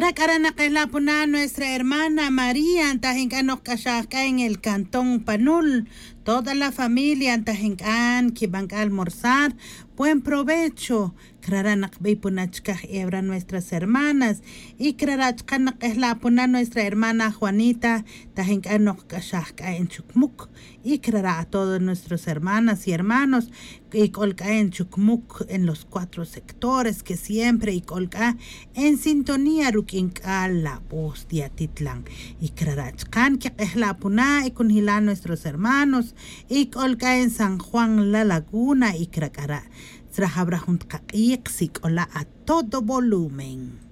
Cracarana Puna, nuestra hermana María, Antajincano Cachaca en el Cantón Panul. Toda la familia Antajincan que van a almorzar. Buen provecho. Craranak Bipunachkaj Ebra, nuestras hermanas. Y Crarachkanak Puna, nuestra hermana Juanita, Tajincano Cachaca en Chukmuk. Y Crara a todos nuestros hermanas y hermanos. Y colca en Chukmuk, en los 4 sectores que siempre y colca en sintonía ruquinca la voz de Atitlán. Y Crarachkan que Puna y Kunhila nuestros hermanos. Y colca en San Juan La Laguna y Cracara. Trahabra junt hola a todo volumen.